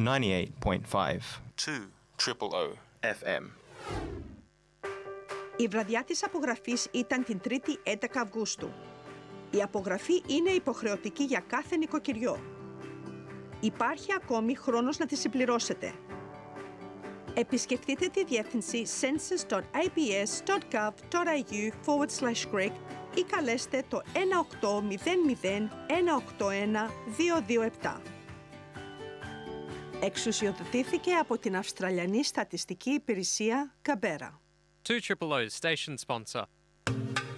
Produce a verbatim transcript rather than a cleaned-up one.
ninety-eight point five. two triple O F M. Η βραδιά της απογραφής ήταν την Τρίτη έντεκα Αυγούστου. Η απογραφή είναι υποχρεωτική για κάθε νοικοκυριό. Υπάρχει ακόμη χρόνος να τη συμπληρώσετε. Επισκεφτείτε τη διεύθυνση census.abs.gov.au forward slash Greek ή καλέστε το ένα οκτώ μηδέν μηδέν ένα οκτώ ένα δύο δύο επτά. Εξουσιοδοτήθηκε από την Αυστραλιανή Στατιστική Υπηρεσία Καμπέρα. two triple O's station sponsor.